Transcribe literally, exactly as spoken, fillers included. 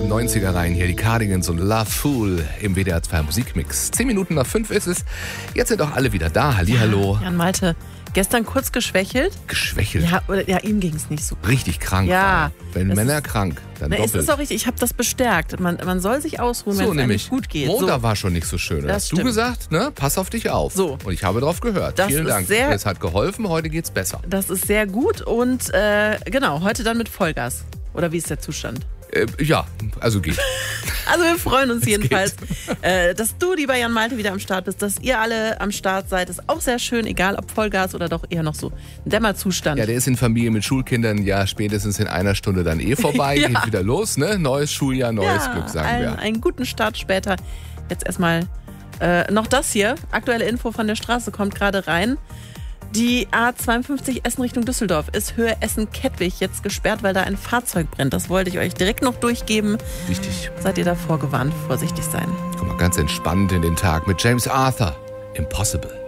neunziger rein. Hier die Cardigans und Love Fool im W D R zwei Musikmix. Zehn Minuten nach fünf ist es. Jetzt sind auch alle wieder da. Hallihallo. Jan Malte, gestern kurz geschwächelt. Geschwächelt? Ja, oder, ja ihm ging es nicht so. Richtig krank. Ja. Wenn Männer ist, krank, dann na, doppelt. Es ist auch richtig, ich habe das bestärkt. Man, man soll sich ausruhen, so, wenn es einem nämlich. nicht gut geht. Montag so. war schon nicht so schön. Da Das hast du stimmt. gesagt, ne? Pass auf dich auf. So. Und ich habe drauf gehört. Das Vielen ist Dank. sehr- Es hat geholfen, heute geht's besser. Das ist sehr gut und äh, genau, heute dann mit Vollgas. Oder wie ist der Zustand? Äh, ja, also geht. Also wir freuen uns Es jedenfalls, äh, dass du, lieber Jan Malte, wieder am Start bist, dass ihr alle am Start seid. Ist auch sehr schön, egal ob Vollgas oder doch eher noch so ein Dämmerzustand. Ja, der ist in Familie mit Schulkindern ja spätestens in einer Stunde dann eh vorbei. Ja. Geht wieder los, ne? Neues Schuljahr, neues ja, Glück, sagen einen, wir. einen guten Start später. Jetzt erstmal äh, noch das hier. Aktuelle Info von der Straße kommt gerade rein. Die A zweiundfünfzig Essen Richtung Düsseldorf ist Höhe Essen-Kettwig jetzt gesperrt, weil da ein Fahrzeug brennt. Das wollte ich euch direkt noch durchgeben. Wichtig. Seid ihr davor gewarnt, vorsichtig sein. Guck mal, ganz entspannt in den Tag mit James Arthur. Impossible.